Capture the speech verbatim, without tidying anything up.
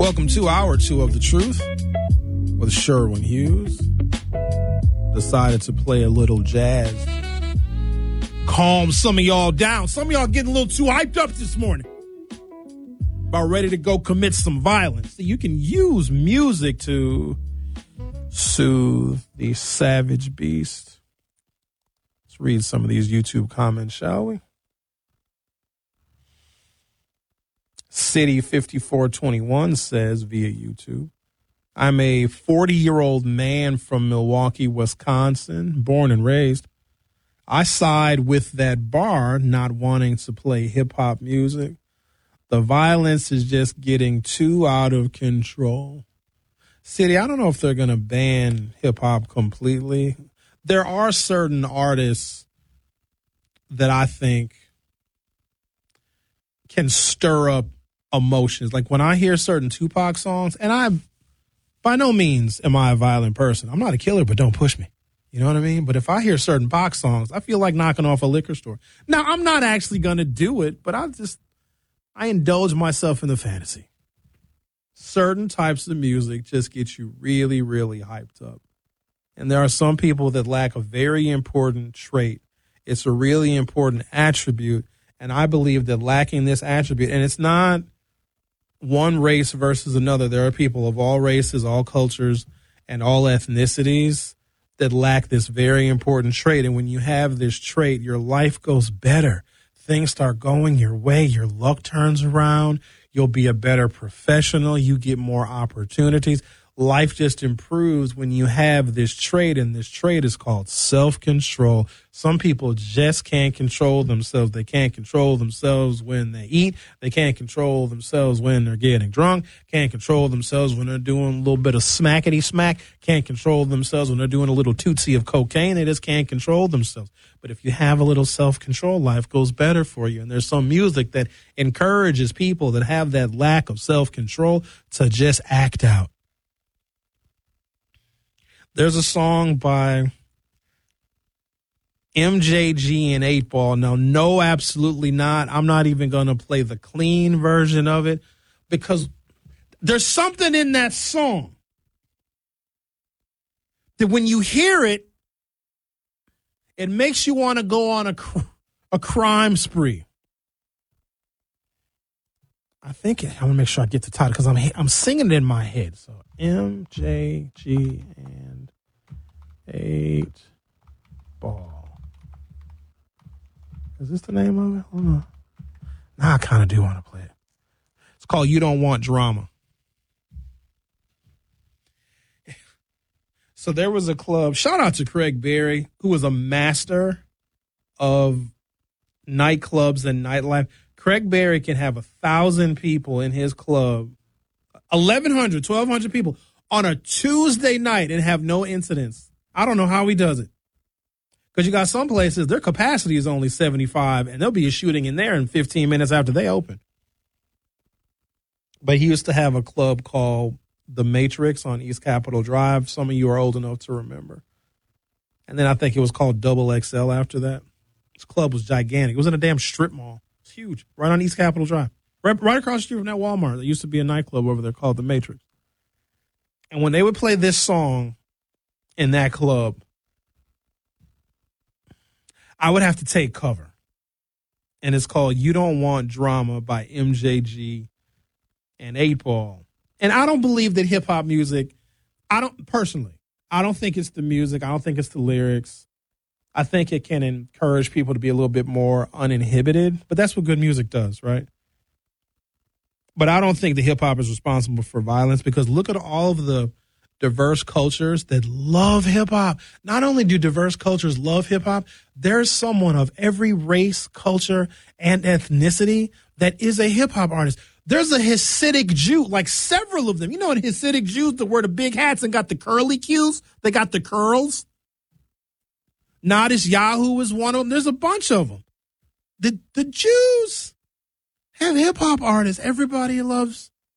Welcome to hour two of The Truth with Sherwin Hughes. Decided to play a little jazz. Calm some of y'all down. Some of y'all getting a little too hyped up this morning. About ready to go commit some violence. So you can use music to soothe the savage beast. Let's read some of these YouTube comments, shall we? City fifty-four twenty-one says via YouTube, I'm a forty-year-old man from Milwaukee, Wisconsin, born and raised. I side with that bar not wanting to play hip-hop music. The violence is just getting too out of control. City, I don't know if they're going to ban hip-hop completely. There are certain artists that I think can stir up emotions. Like when I hear certain Tupac songs, and I, by no means am I a violent person. I'm not a killer, but don't push me. You know what I mean? But if I hear certain Pac songs, I feel like knocking off a liquor store. Now, I'm not actually going to do it, but I just, I indulge myself in the fantasy. Certain types of music just get you really, really hyped up. And there are some people that lack a very important trait. It's a really important attribute. And I believe that lacking this attribute, and it's not one race versus another. There are people of all races, all cultures, and all ethnicities that lack this very important trait. And when you have this trait, your life goes better. Things start going your way. Your luck turns around. You'll be a better professional. You get more opportunities. Life just improves when you have this trait, and this trait is called self-control. Some people just can't control themselves. They can't control themselves when they eat. They can't control themselves when they're getting drunk. Can't control themselves when they're doing a little bit of smackety smack. Can't control themselves when they're doing a little tootsie of cocaine. They just can't control themselves. But if you have a little self-control, life goes better for you. And there's some music that encourages people that have that lack of self-control to just act out. There's a song by M J G and eight ball. Now, no, absolutely not. I'm not even going to play the clean version of it because there's something in that song that when you hear it, it makes you want to go on a, a crime spree. I think it, I want to make sure I get the title because I'm I'm singing it in my head. So M J G and eight ball. Is this the name of it? Hold on. Nah, I kind of do want to play it. It's called You Don't Want Drama. So there was a club. Shout out to Craig Berry, who was a master of nightclubs and nightlife. Craig Berry can have a thousand people in his club, eleven hundred, twelve hundred people on a Tuesday night and have no incidents. I don't know how he does it. Because you got some places, their capacity is only seventy-five, and there'll be a shooting in there in fifteen minutes after they open. But he used to have a club called The Matrix on East Capitol Drive. Some of you are old enough to remember. And then I think it was called Double X L after that. This club was gigantic. It was in a damn strip mall. It's huge, right on East Capitol Drive. Right, right across the street from that Walmart. There used to be a nightclub over there called The Matrix. And when they would play this song in that club, I would have to take cover. And it's called You Don't Want Drama by M J G and eight ball. And I don't believe that hip-hop music, I don't, personally, I don't think it's the music. I don't think it's the lyrics. I think it can encourage people to be a little bit more uninhibited, but that's what good music does, right? But I don't think the hip hop is responsible for violence because look at all of the diverse cultures that love hip hop. Not only do diverse cultures love hip hop, there's someone of every race, culture, and ethnicity that is a hip hop artist. There's a Hasidic Jew, like several of them. You know, the Hasidic Jews that wear the big hats and got the curly cues, they got the curls. Nadish Yahoo is one of them. There's a bunch of them. The the Jews have hip hop artists. Everybody loves